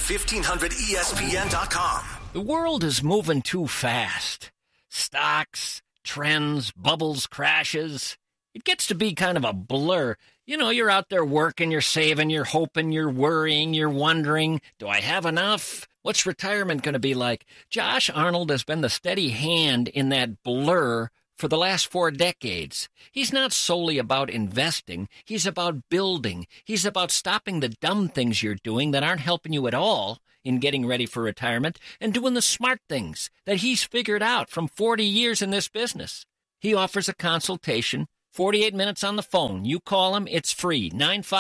1500ESPN.com. The world is moving too fast. Stocks, trends, bubbles, crashes. It gets to be kind of a blur. You know, you're out there working, you're saving, you're hoping, you're worrying, you're wondering, do I have enough? What's retirement going to be like? Josh Arnold has been the steady hand in that blur for the last 4 decades. He's not solely about investing. He's about building. He's about stopping the dumb things you're doing that aren't helping you at all in getting ready for retirement and doing the smart things that he's figured out from 40 years in this business. He offers a consultation, 48 minutes on the phone. You call him, it's free,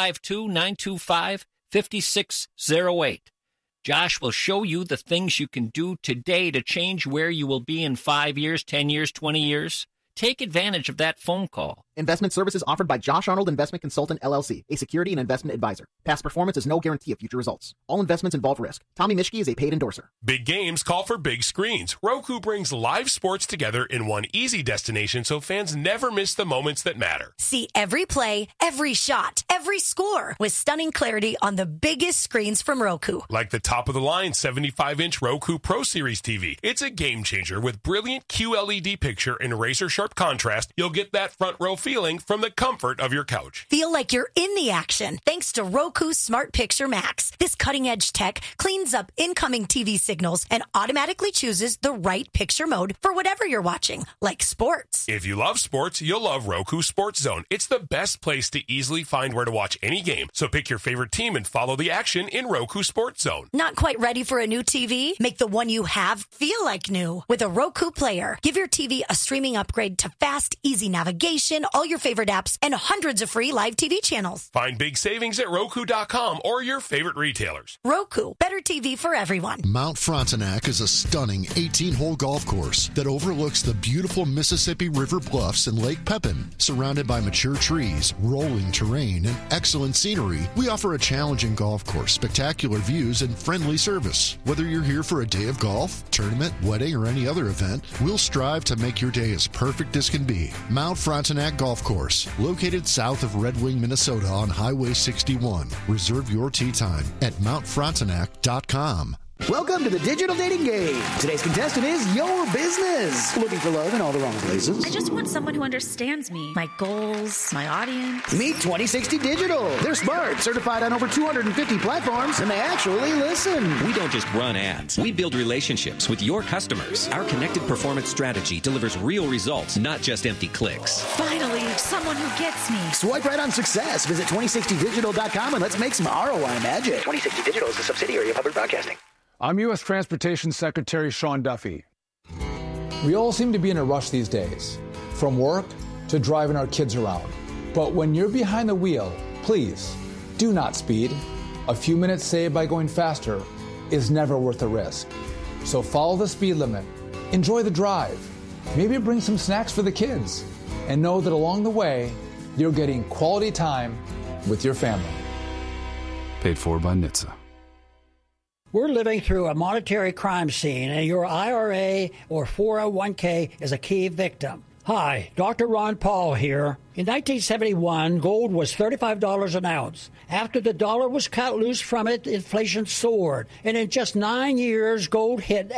952-925-5608. Josh will show you the things you can do today to change where you will be in 5 years, 10 years, 20 years. Take advantage of that phone call. Investment services offered by Josh Arnold Investment Consultant, LLC, a security and investment advisor. Past performance is no guarantee of future results. All investments involve risk. Tommy Mischke is a paid endorser. Big games call for big screens. Roku brings live sports together in one easy destination so fans never miss the moments that matter. See every play, every shot, every score with stunning clarity on the biggest screens from Roku. Like the top-of-the-line 75-inch Roku Pro Series TV. It's a game changer with brilliant QLED picture and razor-sharp contrast. You'll get that front row feeling from the comfort of your couch. Feel like you're in the action thanks to Roku Smart Picture Max. This cutting-edge tech cleans up incoming TV signals and automatically chooses the right picture mode for whatever you're watching, like sports. If you love sports, you'll love Roku Sports Zone. It's the best place to easily find where to watch any game. So pick your favorite team and follow the action in Roku Sports Zone. Not quite ready for a new TV? Make the one you have feel like new with a Roku Player. Give your TV a streaming upgrade to fast, easy navigation, all your favorite apps, and hundreds of free live TV channels. Find big savings at Roku.com or your favorite retailers. Roku, better TV for everyone. Mount Frontenac is a stunning 18-hole golf course that overlooks the beautiful Mississippi River bluffs and Lake Pepin. Surrounded by mature trees, rolling terrain, and excellent scenery, we offer a challenging golf course, spectacular views, and friendly service. Whether you're here for a day of golf, tournament, wedding, or any other event, we'll strive to make your day as perfect as can be. Mount Frontenac Golf Course, located south of Red Wing, Minnesota on Highway 61. Reserve your tee time at mountfrontenac.com. Welcome to the Digital Dating Game. Today's contestant is your business. Looking for love in all the wrong places? I just want someone who understands me, my goals, my audience. Meet 2060 Digital. They're smart, certified on over 250 platforms, and they actually listen. We don't just run ads. We build relationships with your customers. Our connected performance strategy delivers real results, not just empty clicks. Finally, someone who gets me. Swipe right on success. Visit 2060digital.com and let's make some ROI magic. 2060 Digital is a subsidiary of Hubbard Broadcasting. I'm U.S. Transportation Secretary Sean Duffy. We all seem to be in a rush these days, from work to driving our kids around. But when you're behind the wheel, please do not speed. A few minutes saved by going faster is never worth the risk. So follow the speed limit, enjoy the drive, maybe bring some snacks for the kids, and know that along the way, you're getting quality time with your family. Paid for by NHTSA. We're living through a monetary crime scene, and your IRA or 401k is a key victim. Hi, Dr. Ron Paul here. In 1971, gold was $35 an ounce. After the dollar was cut loose from it, inflation soared. And in just 9 years, gold hit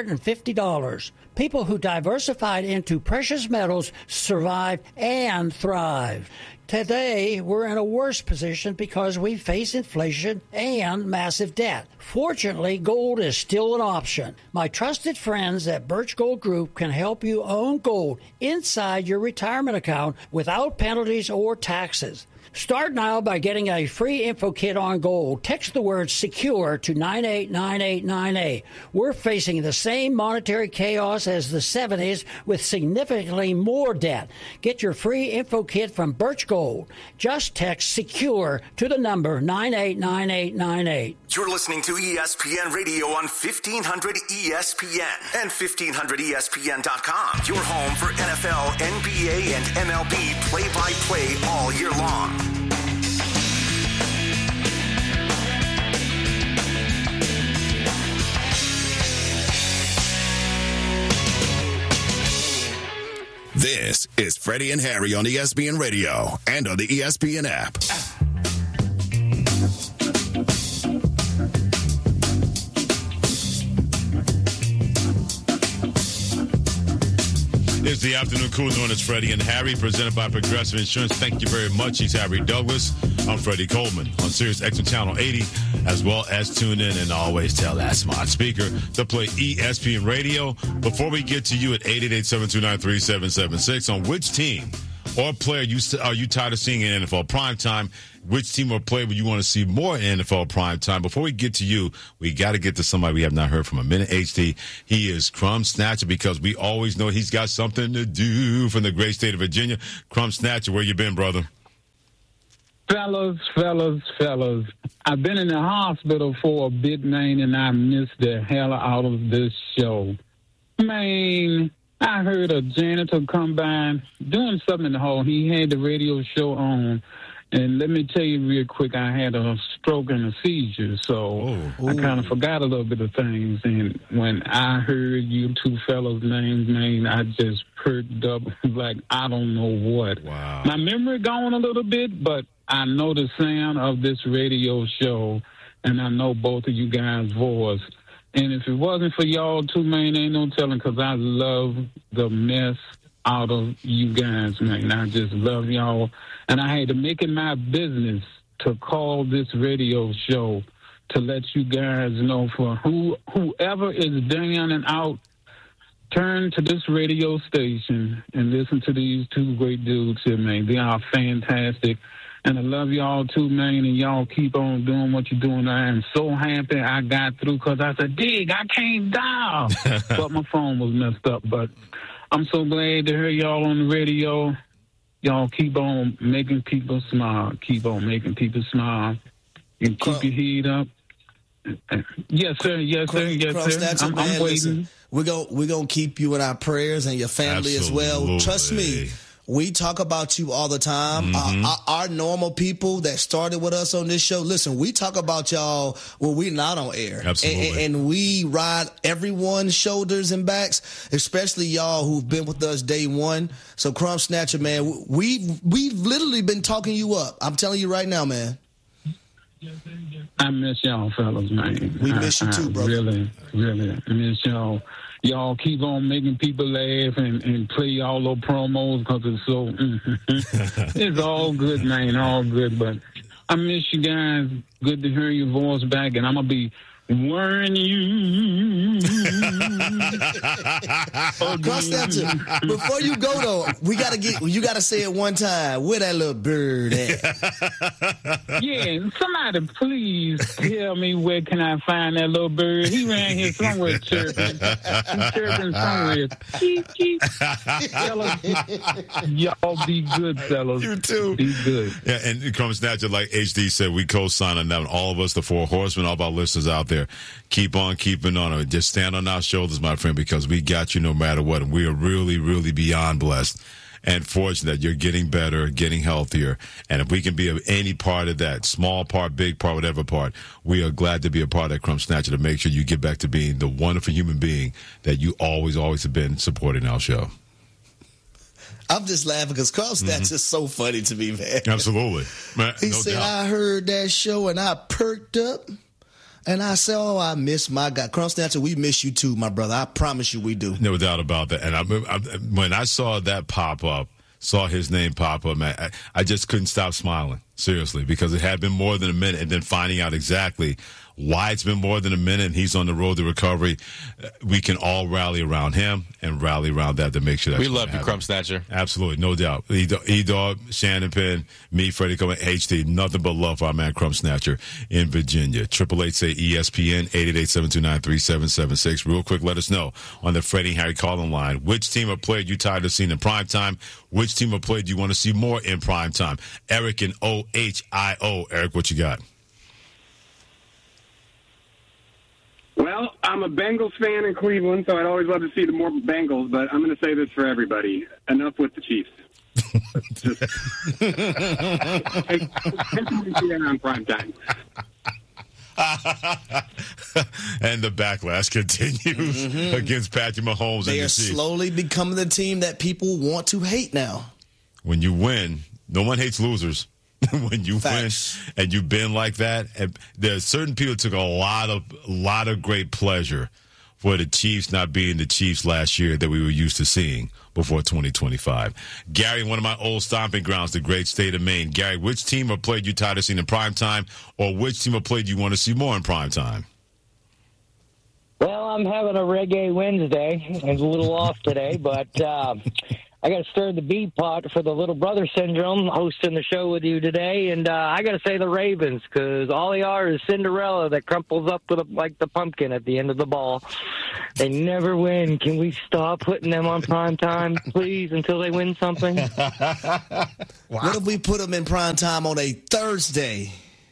$850. People who diversified into precious metals survived and thrived. Today, we're in a worse position because we face inflation and massive debt. Fortunately, gold is still an option. My trusted friends at Birch Gold Group can help you own gold inside your retirement account without penalties or taxes. Start now by getting a free info kit on gold. Text the word SECURE to 989898. We're facing the same monetary chaos as the 70s with significantly more debt. Get your free info kit from Birch Gold. Just text SECURE to the number 989898. You're listening to ESPN Radio on 1500 ESPN and 1500ESPN.com. Your home for NFL, NBA, and MLB play-by-play all year long. This is Freddie and Harry on ESPN Radio and on the ESPN app. is the afternoon cool known as Freddie and Harry, presented by Progressive Insurance. Thank you very much. He's Harry Douglas. I'm Freddie Coleman on Sirius XM Channel 80, as well as tune in and always tell that smart speaker to play ESPN Radio. Before we get to you at 888-729-3776, on which team or player are you tired of seeing in NFL primetime? Which team or player would you want to see more in NFL primetime? Before we get to you, we got to get to somebody we have not heard from a minute. HD, he is Crumb Snatcher, because we always know he's got something to do from the great state of Virginia. Crumb Snatcher, where you been, brother? Fellas. I've been in the hospital for a bit, man, and I missed the hell out of this show. Man, I heard a janitor come by doing something in the hall. He had the radio show on. And let me tell you real quick, I had a stroke and a seizure, so I kind of forgot a little bit of things. And when I heard you two fellas' names, man, I just perked up like I don't know what. Wow. My memory gone a little bit, but I know the sound of this radio show, and I know both of you guys' voice. And if it wasn't for y'all two, man, ain't no telling, because I love the mess out of you guys, man. I just love y'all. And I had to make it my business to call this radio show to let you guys know, for whoever is down and out, turn to this radio station and listen to these two great dudes here, man. They are fantastic. And I love y'all too, man, and y'all keep on doing what you're doing. I am so happy I got through, because I said, I can't dial. But my phone was messed up. But I'm so glad to hear y'all on the radio. Y'all keep on making people smile. Keep on making people smile. And keep your head up. Yes, sir. Yes, sir. Yes, sir. I'm waiting. Listen, we're gonna keep you in our prayers, and your family as well. Trust me. We talk about you all the time. Our normal people that started with us on this show, listen, we talk about y'all when we're not on air. Absolutely. And we ride everyone's shoulders and backs, especially y'all who've been with us day one. So, Crumb Snatcher, man, we've literally been talking you up. I'm telling you right now, man. I miss y'all, fellas, man. We miss you too, brother. Really miss y'all. Y'all keep on making people laugh and play all those promos, because it's so it's all good, man, all good. But I miss you guys. Good to hear your voice back, and I'm gonna be wearing you. Cross that too. Before you go though, you gotta say it one time. Where that little bird at? Yeah, somebody please tell me where can I find that little bird. He ran here somewhere chirping. He's chirping somewhere. Cheep, cheep. Y'all be good, fellas. You too. Be good. Yeah, and Crumb Snatcher, like HD said, we co-sign on that. All of us, the four horsemen, all of our listeners out there, keep on keeping on. Just stand on our shoulders, my friend, because we got you no matter what. And we are really, really beyond blessed and fortunate that you're getting better, getting healthier. And if we can be any part of that, small part, big part, whatever part, we are glad to be a part of that, Crumb Snatcher, to make sure you get back to being the wonderful human being that you always have been, supporting our show. I'm just laughing because Crumb Snatcher is so funny to me, man. Absolutely. Man, he said, I heard that show and I perked up. And I said, I miss my guy. Crumb Snatcher, we miss you too, my brother. I promise you we do. No doubt about that. And when I saw that pop up, saw his name pop up, man, I just couldn't stop smiling, seriously, because it had been more than a minute. And then finding out exactly why it's been more than a minute and he's on the road to recovery, we can all rally around him and rally around that to make sure that we love you, Crumb Snatcher. Absolutely, no doubt. E-Dog, Shannon Penn, me, Freddie Coleman, HD, nothing but love for our man Crumb Snatcher in Virginia. 888-SAY-ESPN, 888-729-3776. Real quick, let us know on the Freddie and Harry calling line, which team or player you tired of seeing in primetime? Which team or player do you want to see more in primetime? Eric in Ohio. Eric, what you got? Well, I'm a Bengals fan in Cleveland, so I'd always love to see the more Bengals, but I'm going to say this for everybody. Enough with the Chiefs. Just on prime time. And the backlash continues against Patrick Mahomes. They and are the Chiefs. Slowly becoming the team that people want to hate now. When you win, no one hates losers. When you Facts. win and you've been like that, and there's certain people who took a lot of great pleasure for the Chiefs not being the Chiefs last year that we were used to seeing before 2025. Gary, one of my old stomping grounds, the great state of Maine. Gary, which team have played you tired of seeing in prime time, or which team have played you want to see more in prime time? Well, I'm having a reggae Wednesday. It's a little off today, but I got to stir the beat pot for the little brother syndrome, hosting the show with you today. And I got to say the Ravens, because all they are is Cinderella that crumples up with like the pumpkin at the end of the ball. They never win. Can we stop putting them on prime time, please, until they win something? What if we put them in prime time on a Thursday?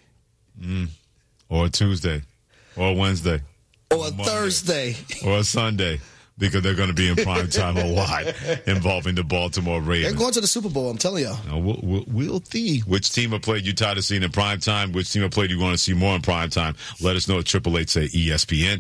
Or a Tuesday? Or a Wednesday? Or a Thursday? Or a Sunday? Because they're going to be in prime time a lot involving the Baltimore Ravens. They're going to the Super Bowl, I'm telling y'all. We'll see which team have played you tired of seeing in prime time, which team have played you want to see more in prime time. Let us know at 888-SAY-ESPN,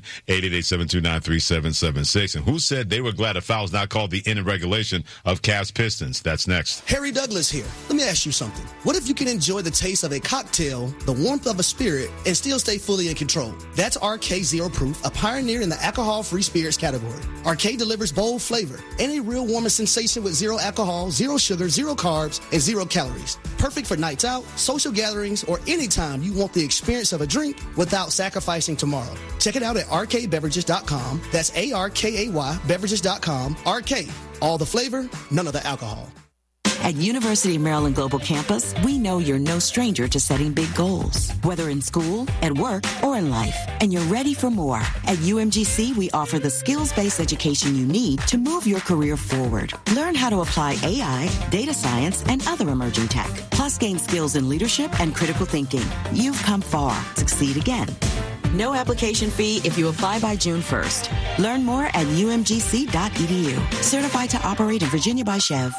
888-729-3776. And who said they were glad a foul's not called the end of regulation of Cavs Pistons? That's next. Harry Douglas here. Let me ask you something. What if you can enjoy the taste of a cocktail, the warmth of a spirit, and still stay fully in control? That's RK Zero Proof, a pioneer in the alcohol-free spirits category. RK delivers bold flavor and a real warming sensation with zero alcohol, zero sugar, zero carbs, and zero calories. Perfect for nights out, social gatherings, or anytime you want the experience of a drink without sacrificing tomorrow. Check it out at rkbeverages.com. That's ARKAY beverages.com. RK, all the flavor, none of the alcohol. At University of Maryland Global Campus, we know you're no stranger to setting big goals, whether in school, at work, or in life, and you're ready for more. At UMGC, we offer the skills-based education you need to move your career forward. Learn how to apply AI, data science, and other emerging tech, plus gain skills in leadership and critical thinking. You've come far. Succeed again. No application fee if you apply by June 1st. Learn more at umgc.edu. Certified to operate in Virginia by Chev.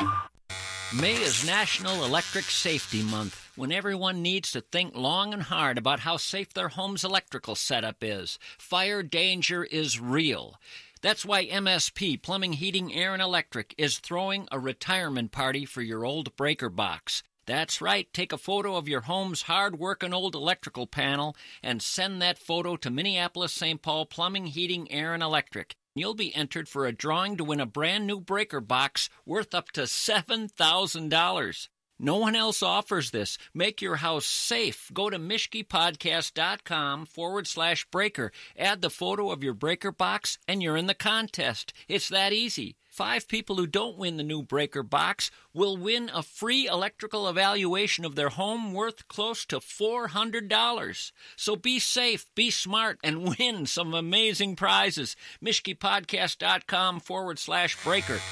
May is National Electric Safety Month, when everyone needs to think long and hard about how safe their home's electrical setup is. Fire danger is real. That's why MSP, Plumbing, Heating, Air, and Electric, is throwing a retirement party for your old breaker box. That's right, take a photo of your home's hard-working old electrical panel and send that photo to Minneapolis-St. Paul Plumbing, Heating, Air, and Electric. You'll be entered for a drawing to win a brand new breaker box worth up to $7,000. No one else offers this. Make your house safe. Go to MishkePodcast.com/breaker. Add the photo of your breaker box, and you're in the contest. It's that easy. 5 people who don't win the new breaker box will win a free electrical evaluation of their home worth close to $400. So be safe, be smart, and win some amazing prizes. MishkePodcast.com/breaker.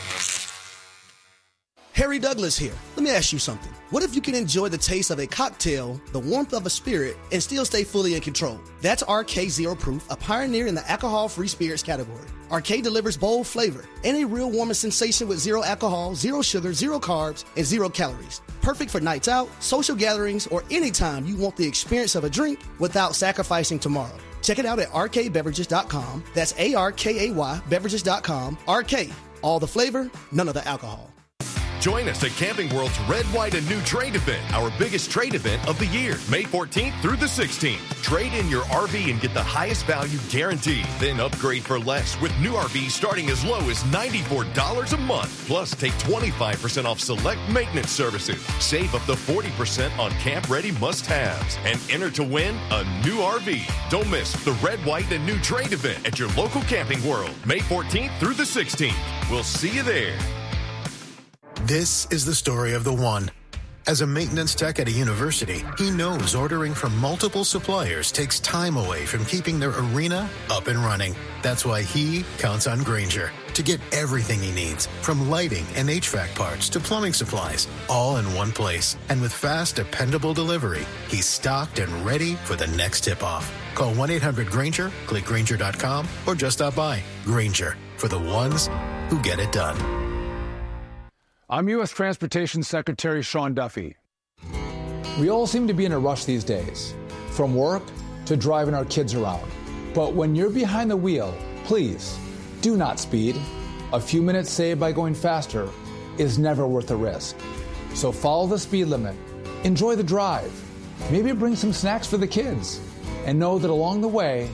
Harry Douglas here. Let me ask you something. What if you can enjoy the taste of a cocktail, the warmth of a spirit, and still stay fully in control? That's RK Zero Proof, a pioneer in the alcohol-free spirits category. RK delivers bold flavor and a real warming sensation with zero alcohol, zero sugar, zero carbs, and zero calories. Perfect for nights out, social gatherings, or anytime you want the experience of a drink without sacrificing tomorrow. Check it out at rkbeverages.com. That's ARKAY beverages.com. RK, all the flavor, none of the alcohol. Join us at Camping World's Red, White, and New Trade Event, our biggest trade event of the year, May 14th through the 16th. Trade in your RV and get the highest value guaranteed. Then upgrade for less with new RVs starting as low as $94 a month. Plus, take 25% off select maintenance services. Save up to 40% on camp-ready must-haves. And enter to win a new RV. Don't miss the Red, White, and New Trade Event at your local Camping World, May 14th through the 16th. We'll see you there. This is the story of the one. As a maintenance tech at a university, he knows ordering from multiple suppliers takes time away from keeping their arena up and running. That's why he counts on Grainger to get everything he needs, from lighting and HVAC parts to plumbing supplies, all in one place. And with fast, dependable delivery, he's stocked and ready for the next tip-off. Call 1-800-GRAINGER, click Grainger.com, or just stop by. Grainger, for the ones who get it done. I'm U.S. Transportation Secretary Sean Duffy. We all seem to be in a rush these days, from work to driving our kids around. But when you're behind the wheel, please do not speed. A few minutes saved by going faster is never worth the risk. So follow the speed limit, enjoy the drive, maybe bring some snacks for the kids, and know that along the way,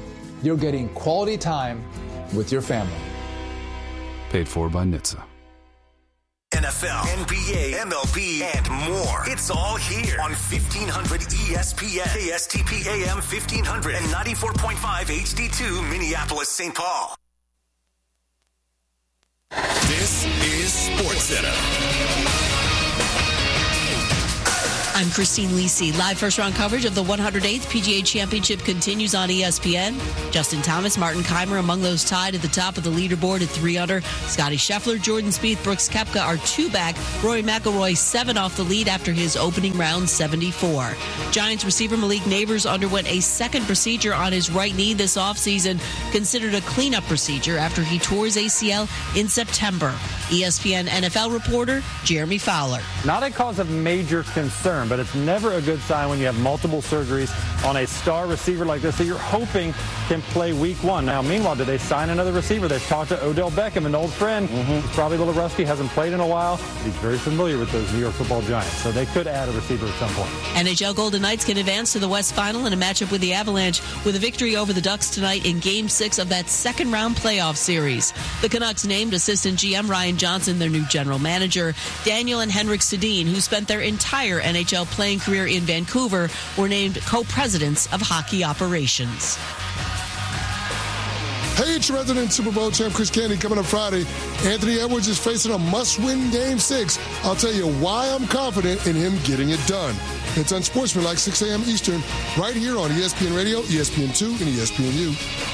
you're getting quality time with your family. Paid for by NHTSA. NFL, NBA, MLB, and more. It's all here on 1500 ESPN, KSTP AM 1500, and 94.5 HD2 Minneapolis, St. Paul. This is SportsCenter. I'm Christine Lisi. Live first-round coverage of the 108th PGA Championship continues on ESPN. Justin Thomas, Martin Kaymer among those tied at the top of the leaderboard at 3 under. Scotty Scheffler, Jordan Spieth, Brooks Koepka are 2 back. Rory McIlroy 7 off the lead after his opening round 74. Giants receiver Malik Neighbors underwent a second procedure on his right knee this offseason, considered a cleanup procedure after he tore his ACL in September. ESPN NFL reporter Jeremy Fowler. Not a cause of major concern, but it's never a good sign when you have multiple surgeries on a star receiver like this that you're hoping can play week 1. Now, meanwhile, did they sign another receiver? They've talked to Odell Beckham, an old friend. He's probably a little rusty, hasn't played in a while. He's very familiar with those New York Football Giants, so they could add a receiver at some point. NHL Golden Knights can advance to the West Final in a matchup with the Avalanche with a victory over the Ducks tonight in Game 6 of that second-round playoff series. The Canucks named assistant GM Ryan Johnson their new general manager. Daniel and Henrik Sedin, who spent their entire NHL playing career in Vancouver, were named co-presidents of hockey operations. Hey, it's your resident Super Bowl champ Chris Candy coming up Friday. Anthony Edwards is facing a must-win Game 6. I'll tell you why I'm confident in him getting it done. It's Unsportsmanlike, 6 a.m. Eastern, right here on ESPN Radio, ESPN2, and ESPNU.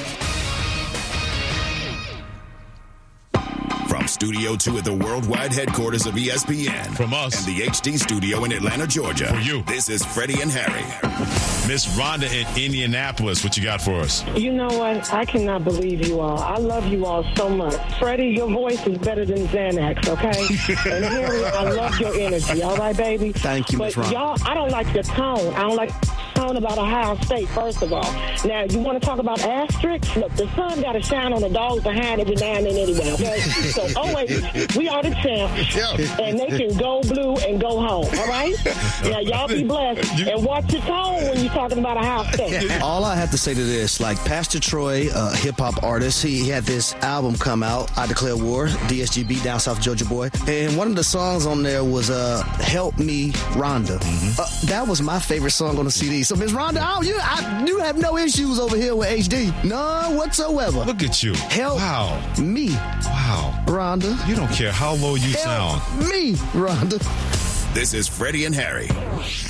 From Studio 2 at the worldwide headquarters of ESPN. From us. And the HD studio in Atlanta, Georgia. For you. This is Freddie and Harry. Miss Rhonda in Indianapolis, what you got for us? You know what? I cannot believe you all. I love you all so much. Freddie, your voice is better than Xanax, okay? And Harry, I love your energy, all right, baby? Thank you, Miss Rhonda. But y'all, I don't like your tone. I don't like tone about Ohio State, first of all. Now, you want to talk about asterisks? Look, the sun got to shine on the dogs behind every now and then anyway, okay? So, always, we are the champs, and they can go blue and go home, all right? Now, y'all be blessed, and watch your tone when you're talking about Ohio State. All I have to say to this, like Pastor Troy, a hip-hop artist, he had this album come out, I Declare War, DSGB, Down South Georgia Boy, and one of the songs on there was Help Me, Rhonda. That was my favorite song on the CD. So, Miss Rhonda, you have no issues over here with HD. None whatsoever. Look at you. Help me. Wow. Rhonda. You don't care how low you sound. Me, Rhonda. This is Freddie and Harry.